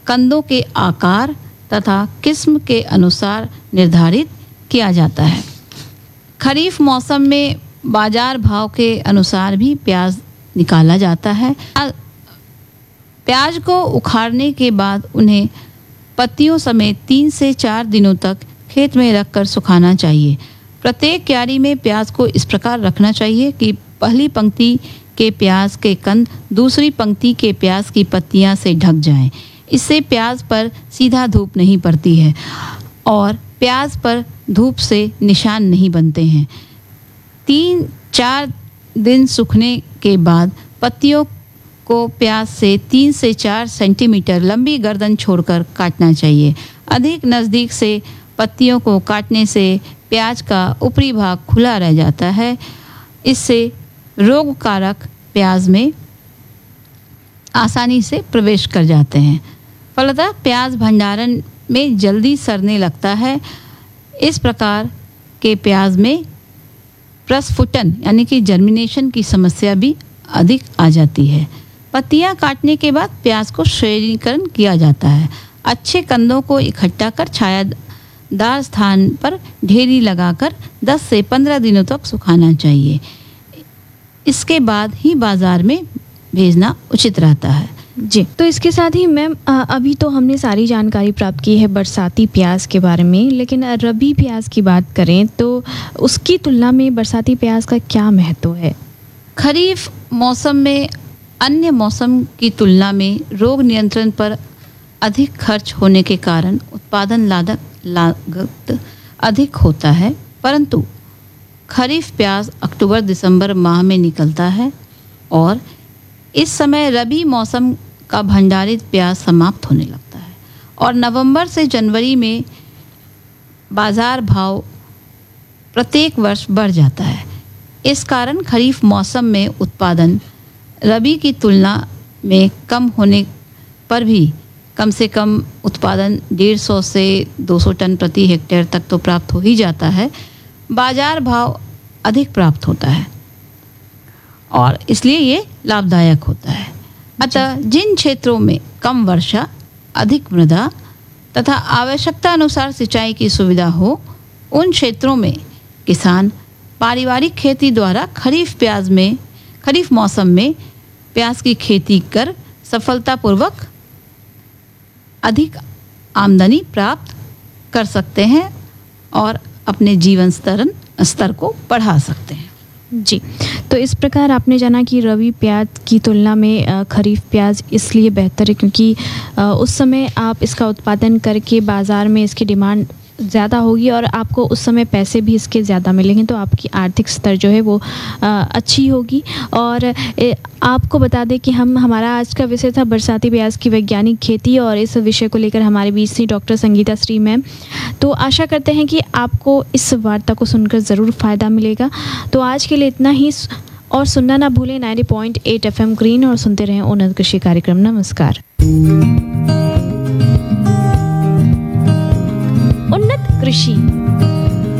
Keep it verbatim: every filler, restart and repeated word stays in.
कंदों के आकार तथा किस्म के अनुसार निर्धारित किया जाता है। खरीफ मौसम में बाजार भाव के अनुसार भी प्याज निकाला जाता है। प्याज को उखाड़ने के बाद उन्हें पत्तियों समेत तीन से चार दिनों तक खेत में रखकर सुखाना चाहिए। प्रत्येक क्यारी में प्याज को इस प्रकार रखना चाहिए कि पहली पंक्ति के प्याज के कंद दूसरी पंक्ति के प्याज की पत्तियां से ढक जाएं। इससे प्याज पर सीधा धूप नहीं पड़ती है और प्याज पर धूप से निशान नहीं बनते हैं। तीन चार दिन सूखने के बाद पत्तियों को प्याज से तीन से चार सेंटीमीटर लंबी गर्दन छोड़कर काटना चाहिए। अधिक नज़दीक से पत्तियों को काटने से प्याज का ऊपरी भाग खुला रह जाता है। इससे रोग कारक प्याज में आसानी से प्रवेश कर जाते हैं। फलतः प्याज भंडारण में जल्दी सड़ने लगता है। इस प्रकार के प्याज में प्रस्फुटन यानी कि जर्मिनेशन की समस्या भी अधिक आ जाती है। पत्तियां काटने के बाद प्याज को श्रेणीकरण किया जाता है। अच्छे कंदों को इकट्ठा कर छायादार स्थान पर ढेरी लगाकर दस से पंद्रह दिनों तक सुखाना चाहिए। इसके बाद ही बाजार में भेजना उचित रहता है। जी, तो इसके साथ ही मैम अभी तो हमने सारी जानकारी प्राप्त की है बरसाती प्याज के बारे में, लेकिन रबी प्याज की बात करें तो उसकी तुलना में बरसाती प्याज का क्या महत्व है? खरीफ मौसम में अन्य मौसम की तुलना में रोग नियंत्रण पर अधिक खर्च होने के कारण उत्पादन लागत लागत अधिक होता है, परंतु खरीफ प्याज अक्टूबर दिसंबर माह में निकलता है और इस समय रबी मौसम का भंडारित प्याज समाप्त होने लगता है और नवंबर से जनवरी में बाजार भाव प्रत्येक वर्ष बढ़ जाता है। इस कारण खरीफ मौसम में उत्पादन रबी की तुलना में कम होने पर भी कम से कम उत्पादन डेढ़ सौ से दो सौ टन प्रति हेक्टेयर तक तो प्राप्त हो ही जाता है। बाजार भाव अधिक प्राप्त होता है और इसलिए ये लाभदायक होता है। अतः जिन क्षेत्रों में कम वर्षा, अधिक मृदा तथा आवश्यकता अनुसार सिंचाई की सुविधा हो, उन क्षेत्रों में किसान पारिवारिक खेती द्वारा खरीफ प्याज में खरीफ मौसम में प्याज की खेती कर सफलतापूर्वक अधिक आमदनी प्राप्त कर सकते हैं और अपने जीवन स्तर स्तर को बढ़ा सकते हैं। जी, तो इस प्रकार आपने जाना कि रबी प्याज की तुलना में खरीफ प्याज इसलिए बेहतर है क्योंकि उस समय आप इसका उत्पादन करके बाज़ार में इसकी डिमांड ज़्यादा होगी और आपको उस समय पैसे भी इसके ज़्यादा मिलेंगे, तो आपकी आर्थिक स्तर जो है वो अच्छी होगी। और आपको बता दें कि हम हमारा आज का विषय था बरसाती प्याज की वैज्ञानिक खेती और इस विषय को लेकर हमारे बीच थी डॉक्टर संगीता श्री मैम। तो आशा करते हैं कि आपको इस वार्ता को सुनकर ज़रूर फ़ायदा मिलेगा। तो आज के लिए इतना ही और सुनना ना भूलें ninety point eight F M green और सुनते रहें उन्नत कृषि कार्यक्रम। नमस्कार। उन्नत कृषि